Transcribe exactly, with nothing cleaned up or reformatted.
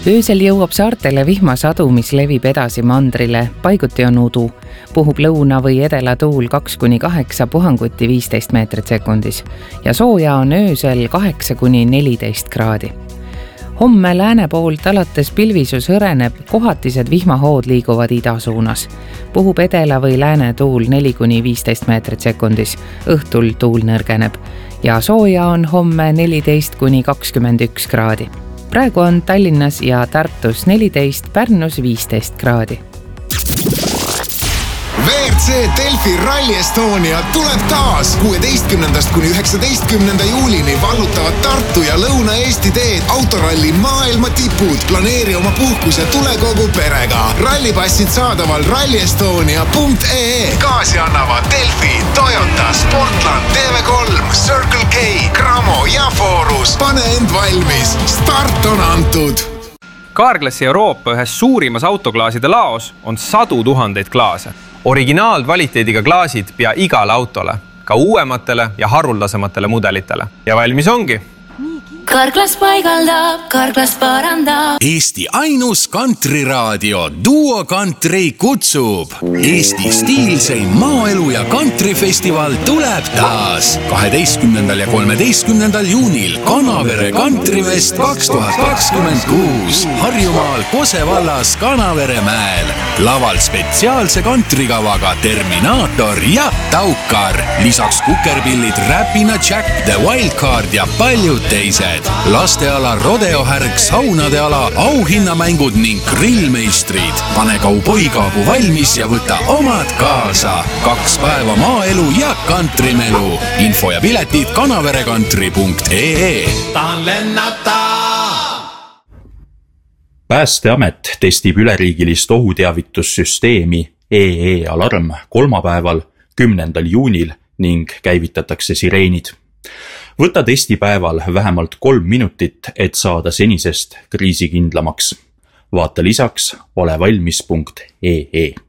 Öösel jõuab saartele vihmasadu, mis levib edasi mandrile. Paiguti on udu. Puhub lõuna või edela tuul kaks kuni kaheksa, puhanguti viisteist meetrit sekundis. Ja sooja on öösel kaheksa kuni neliteist kraadi. Homme lääne poolt alates pilvisus hõreneb, kohatised vihmahood liiguvad ida suunas. Puhub edela või lääne tuul neli kuni viisteist meetrit sekundis. Õhtul tuul nõrgeneb. Ja sooja on homme neliteist kuni kakskümmend üks kraadi. Praegu on Tallinnas ja Tartus neliteist, Pärnus viisteist kraadi. V R C Delfi Rally Estonia tuleb taas kuueteistkümnendast kuni üheksateistkümnenda juulini vallutavad Tartu ja Lõuna-Eesti teed autoralli maailma tipud. Planeeri oma puhkuse tule kogu perega. Rallipassid saadaval rally estonia punkt ee. Kaasi annavad Delfi, Toyota, Sportland, T V kolm, Circle K, Cramo ja Forus. Pane end valmis. Start on antud. Carglassi Euroopa ühes suurimas autoklaaside laos on sadu tuhandeid klaase. Originaalkvaliteediga klaasid pea igale autole, ka uuematele ja haruldasematele mudelitele. Ja valmis ongi. Carglass paigaldab, Carglass parandab. Eesti ainus kantriradio Duo Country kutsub. Eesti stiilseim maaelu ja kantrifestival tuleb taas. kaheteistkümnendal ja kolmeteistkümnendal juunil Kanavere Kantrifest kaks tuhat kakskümmend kuus. Harjumaal Kose vallas Kanavere mäel. Laval spetsiaalse kantrikavaga Terminaator ja Taukar. Lisaks kukerpillid Räpina Jack, The Wildcard ja paljud teised. Lasteala, rodeohärg, saunade ala, auhinnamängud ning grillmeistrid. Pane kauboikaabu valmis ja võta omad kaasa. Kaks päeva maaelu ja kantrimelu. Info ja piletid kanaverekantri punkt ee. Tahan lennata! Päästeamet testib üleriigilist ohuteavitussüsteemi E E Alarm kolmapäeval, kümnendal juunil ning käivitatakse sireenid. Võta testipäeval vähemalt kolm minutit, et saada senisest kriisikindlamaks. Vaata lisaks olevalmis punkt ee.